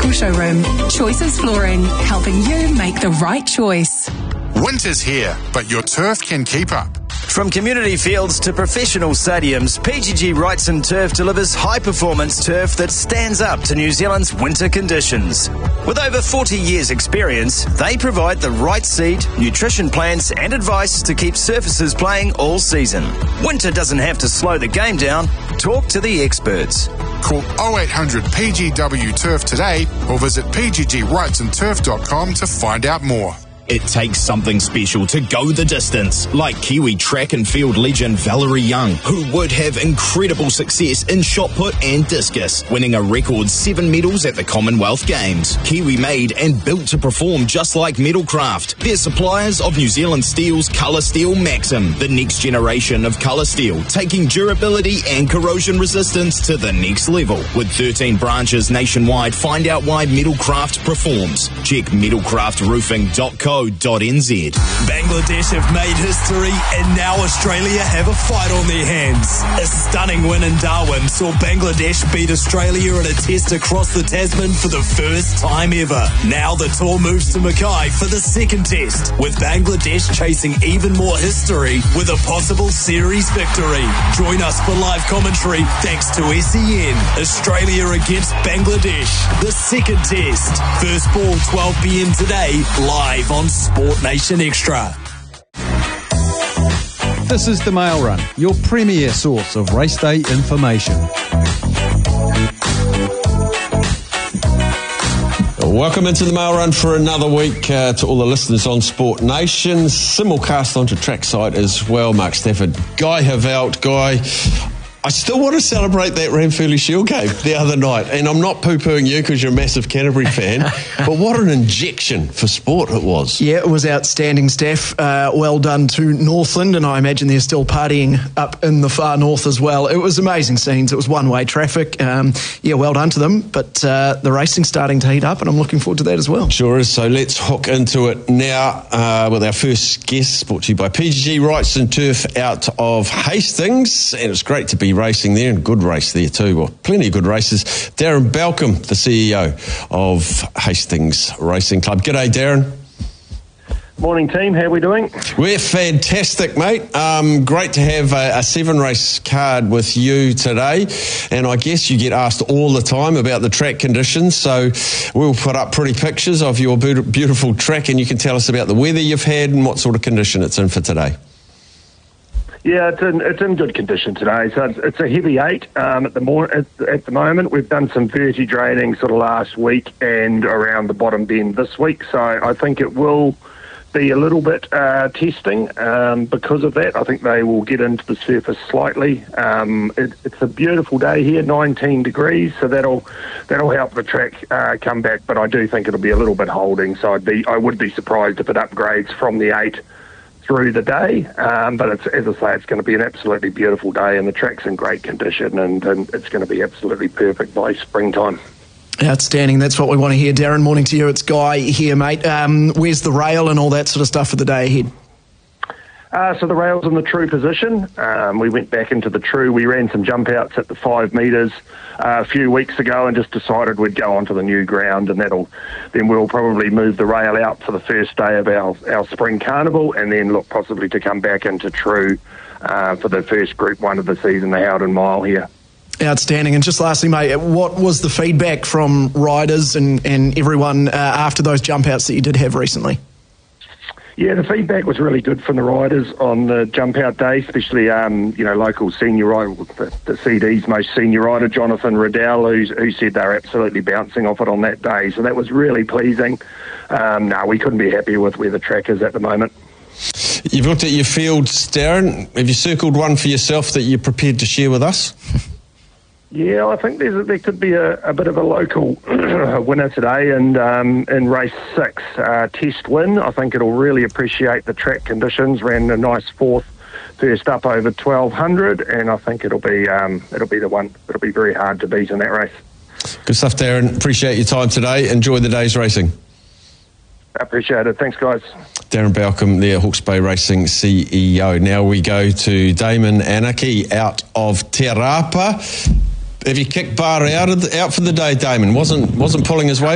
local showroom. Choices Flooring, helping you make the right choice. Winter's here, but your turf can keep up. From community fields to professional stadiums, PGG Wrightson Turf delivers high-performance turf that stands up to New Zealand's winter conditions. With over 40 years' experience, they provide the right seed, nutrition plans and advice to keep surfaces playing all season. Winter doesn't have to slow the game down. Talk to the experts. Call 0800 PGW Turf today or visit pggwrightsonturf.com to find out more. It takes something special to go the distance, like Kiwi track and field legend Valerie Young, who would have incredible success in shot put and discus, winning a record 7 medals at the Commonwealth Games. Kiwi made and built to perform just like Metalcraft. They're suppliers of New Zealand Steel's Colour Steel Maxim, the next generation of colour steel, taking durability and corrosion resistance to the next level. With 13 branches nationwide, find out why Metalcraft performs. Check metalcraftroofing.co.nz. Bangladesh have made history and now Australia have a fight on their hands. A stunning win in Darwin saw Bangladesh beat Australia in a test across the Tasman for the first time ever. Now the tour moves to Mackay for the second test, with Bangladesh chasing even more history with a possible series victory. Join us for live commentary thanks to SEN. Australia against Bangladesh, the second test. First ball 12 p.m. today, live on Sport Nation Extra. This is the Mail Run, your premier source of race day information. Welcome into the Mail Run for another week to all the listeners on Sport Nation. Simulcast onto Trackside as well. Mark Stafford, Guy Havelt. Guy, I still want to celebrate that Ranfurly Shield game the other night. And I'm not poo-pooing you because you're a massive Canterbury fan, but what an injection for sport it was. Yeah, it was outstanding, Steph. Well done to Northland, and I imagine they're still partying up in the far north as well. It was amazing scenes. It was one-way traffic. Yeah, well done to them. But the racing's starting to heat up, and I'm looking forward to that as well. Sure is. So let's hook into it now with our first guest, brought to you by PGG Wrightson Turf out of Hastings. And it's great to be racing there, and good race there too. Well, plenty of good races. Darren Balcombe, the CEO of Hastings Racing Club. G'day, Darren. Morning, team. How are we doing? We're fantastic, mate. Great to have a 7-race card with you today. And I guess you get asked all the time about the track conditions. So we'll put up pretty pictures of your beautiful track, and you can tell us about the weather you've had and what sort of condition it's in for today. Yeah, it's in good condition today. So it's a heavy 8 at the moment. We've done some verti draining sort of last week and around the bottom bend this week. So I think it will be a little bit testing because of that. I think they will get into the surface slightly. It's a beautiful day here, 19 degrees, so that'll help the track come back. But I do think it'll be a little bit holding. So I would be surprised if it upgrades from the 8 through the day, but it's, as I say, it's going to be an absolutely beautiful day, and the track's in great condition, and it's going to be absolutely perfect by springtime. Outstanding. That's what we want to hear, Darren. Morning to you. It's Guy here, mate. Where's the rail and all that sort of stuff for the day ahead? So the rail's in the true position. We went back into the true. We ran some jump outs at the 5 metres a few weeks ago and just decided we'd go onto the new ground, and then we'll probably move the rail out for the first day of our spring carnival, and then look possibly to come back into true for the first Group 1 of the season, the Howden Mile here. Outstanding. And just lastly, mate, what was the feedback from riders and everyone after those jump outs that you did have recently? Yeah, the feedback was really good from the riders on the jump out day, especially local senior rider, the CD's most senior rider, Jonathan Riddell, who said they were absolutely bouncing off it on that day. So that was really pleasing. We couldn't be happier with where the track is at the moment. You've looked at your fields, Darren. Have you circled one for yourself that you're prepared to share with us? Yeah, I think there could be a bit of a local winner today, and in race 6, test win. I think it'll really appreciate the track conditions. Ran a nice fourth first up over 1200, and I think it'll be the one. It'll be very hard to beat in that race. Good stuff, Darren. Appreciate your time today. Enjoy the day's racing. I appreciate it. Thanks, guys. Darren Balcombe, the Hawke's Bay Racing CEO. Now we go to Damon Anarchy out of Te Rapa. Have you kicked Bar out for the day, Damon? Wasn't pulling his weight?